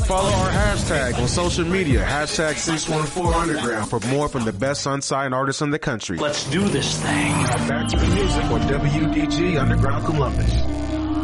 Follow our hashtag on social media, hashtag 614 Underground, for more from the best unsigned artists in the country. Let's do this thing. Now back to the music on WDG Underground Columbus.